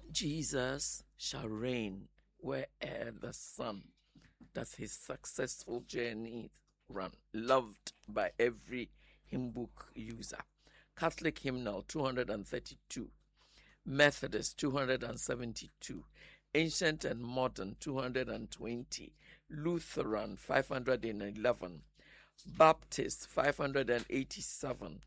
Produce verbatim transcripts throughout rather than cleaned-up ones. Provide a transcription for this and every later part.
Jesus shall reign where'er the sun does his successful journey run. Loved by every hymn book user. Catholic hymnal two hundred thirty-two. Methodist two hundred seventy-two. Ancient and modern two hundred twenty. Lutheran five hundred eleven. Baptist five hundred eighty-seven.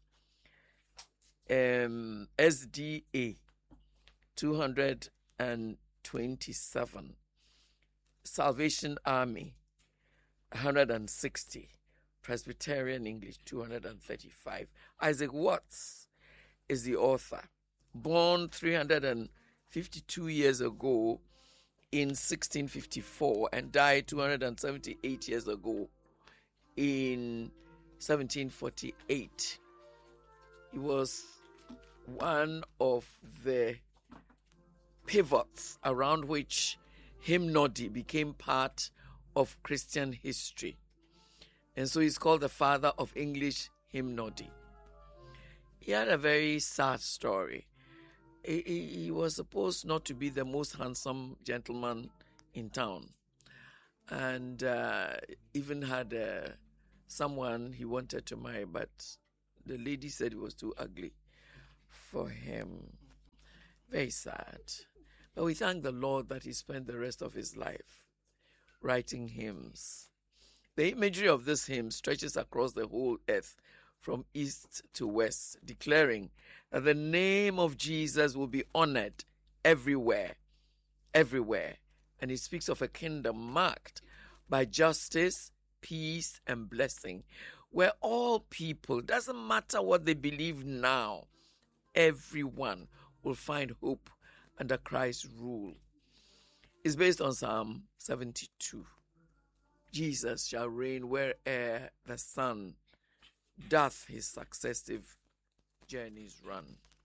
Um, S D A two hundred twenty-seven. Salvation Army one hundred sixty. Presbyterian English two hundred thirty-five. Isaac Watts is the author. Born three hundred fifty-two years ago in sixteen fifty-four and died two hundred seventy-eight years ago in seventeen forty-eight. He was one of the pivots around which hymnody became part of Christian history. And so he's called the father of English hymnody. He had a very sad story. He, he, he was supposed not to be the most handsome gentleman in town, and uh, even had uh, someone he wanted to marry, but the lady said he was too ugly for him. Very sad. But we thank the Lord that he spent the rest of his life writing hymns. The imagery of this hymn stretches across the whole earth from east to west, declaring that the name of Jesus will be honored everywhere, everywhere. And it speaks of a kingdom marked by justice, peace, and blessing, where all people, doesn't matter what they believe now, everyone will find hope under Christ's rule. It's based on Psalm seventy-two. Jesus shall reign where'er the sun doth his successive journeys run.